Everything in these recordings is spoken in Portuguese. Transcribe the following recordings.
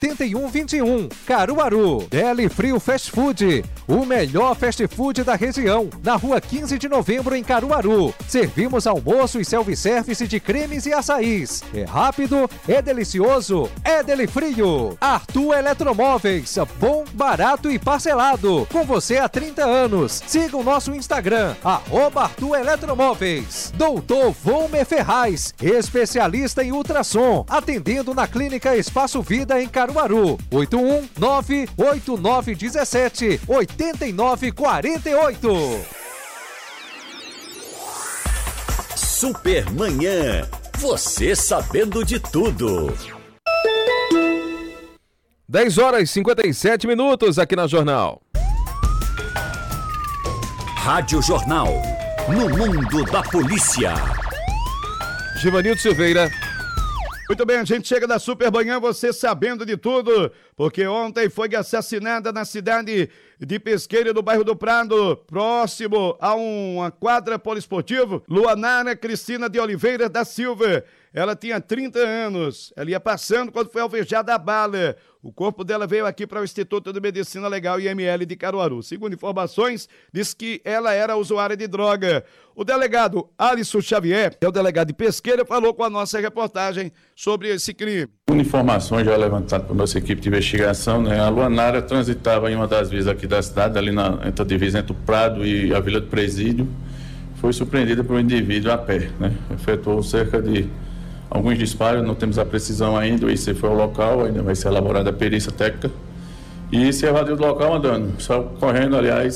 8121, Caruaru. Deli Frio Fast Food, o melhor fast food da região, na rua 15 de novembro em Caruaru. Servimos almoço e self-service de cremes e açaís. É rápido, é delicioso, é Deli Frio. Arthur Eletromóveis, bom, barato e parcelado. Com você há 30 anos. Siga o nosso Instagram, @Arthur Eletromóveis. Doutor Volmer Ferraz, especialista em ultrassom, atendendo na Clínica Espaço Vida em Caruaru. 819-8917-8948. Supermanhã. Você sabendo de tudo. 10h57 aqui na Jornal. Rádio Jornal. No mundo da polícia. Givanildo Silveira. Muito bem, a gente chega da Supermanhã, você sabendo de tudo, porque ontem foi assassinada na cidade de Pesqueira, no bairro do Prado, próximo a uma quadra poliesportivo, Luanara Cristina de Oliveira da Silva. Ela tinha 30 anos, ela ia passando quando foi alvejada a bala. O corpo dela veio aqui para o Instituto de Medicina Legal IML de Caruaru. Segundo informações, diz que ela era usuária de droga. O delegado Alisson Xavier, que é o delegado de Pesqueira, falou com a nossa reportagem sobre esse crime. Informações já levantadas por nossa equipe de investigação, né? A Luanara transitava em uma das vias aqui da cidade, ali entre a divisa entre o Prado e a Vila do Presídio. Foi surpreendida por um indivíduo a pé, né? Efetuou cerca de alguns disparos, não temos a precisão ainda, o IC foi ao local, ainda vai ser elaborada a perícia técnica. E se evadiu do local andando, só correndo, aliás,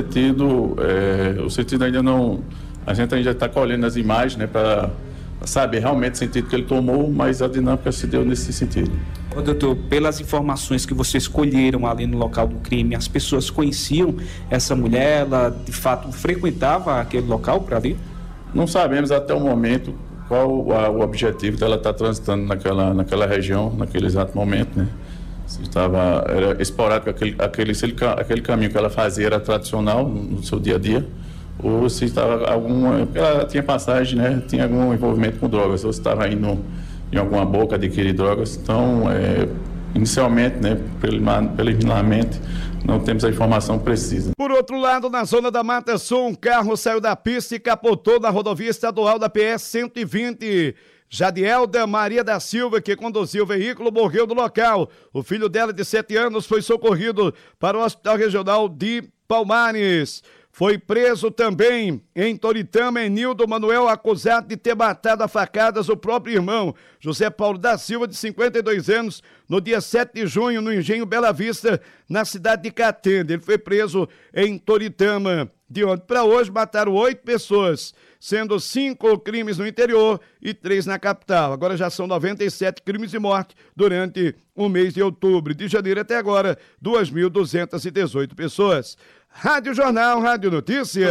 o sentido ainda não... A gente ainda está colhendo as imagens, né, para saber realmente o sentido que ele tomou, mas a dinâmica se deu nesse sentido. Ô, doutor, pelas informações que vocês colheram ali no local do crime, as pessoas conheciam essa mulher? Ela, de fato, frequentava aquele local por ali? Não sabemos até o momento qual o objetivo dela estar transitando naquela região, naquele exato momento, né? Era esporádico aquele caminho que ela fazia era tradicional no seu dia a dia, ou se estava ela tinha passagem, né? Tinha algum envolvimento com drogas, ou se estava indo em alguma boca adquirir drogas. Então, inicialmente, né, preliminarmente, não temos a informação precisa. Por outro lado, na zona da Mata Sul, um carro saiu da pista e capotou na rodovia estadual da PS 120. Jadielda Maria da Silva, que conduziu o veículo, morreu no local. O filho dela, de 7 anos, foi socorrido para o Hospital Regional de Palmares. Foi preso também em Toritama, Enildo Manuel, acusado de ter matado a facadas o próprio irmão, José Paulo da Silva, de 52 anos, no dia 7 de junho, no Engenho Bela Vista, na cidade de Catenda. Ele foi preso em Toritama. De ontem para hoje, mataram 8 pessoas, sendo 5 crimes no interior e 3 na capital. Agora já são 97 crimes de morte durante o mês de outubro. De janeiro até agora, 2.218 pessoas. Rádio Jornal, Rádio Notícia.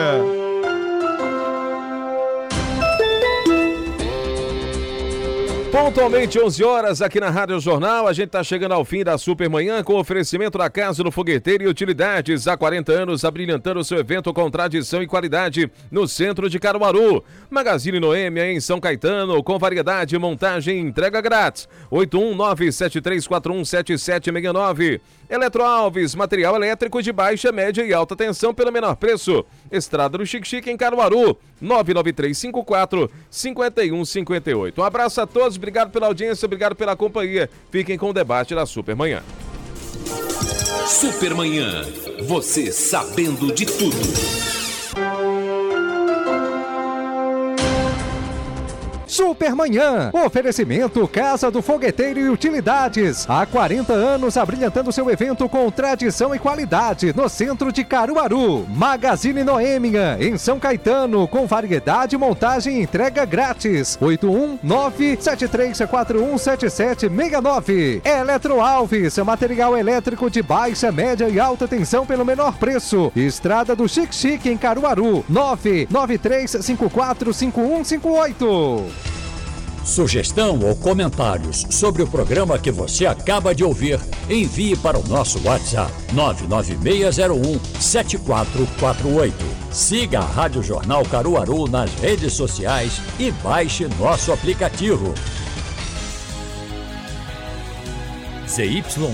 Pontualmente 11 horas aqui na Rádio Jornal, a gente está chegando ao fim da Supermanhã com oferecimento da Casa do Fogueteiro e Utilidades. Há 40 anos, abrilhantando seu evento com tradição e qualidade no centro de Caruaru. Magazine Noêmia em São Caetano, com variedade, montagem e entrega grátis. 819-7341-7769. Eletroalves, material elétrico de baixa, média e alta tensão pelo menor preço. Estrada do Xique-Xique em Caruaru, 99354-5158. Um abraço a todos, obrigado pela audiência, obrigado pela companhia. Fiquem com o debate da Supermanhã. Supermanhã, você sabendo de tudo. Supermanhã, oferecimento Casa do Fogueteiro e Utilidades. Há 40 anos abrilhantando seu evento com tradição e qualidade no centro de Caruaru. Magazine Noêmia em São Caetano, com variedade, montagem e entrega grátis. 819-7341-7769. Eletroalves, material elétrico de baixa, média e alta tensão pelo menor preço. Estrada do Xique-Xique em Caruaru, 993545158. Sugestão ou comentários sobre o programa que você acaba de ouvir, envie para o nosso WhatsApp 99601-7448. Siga a Rádio Jornal Caruaru nas redes sociais e baixe nosso aplicativo. ZY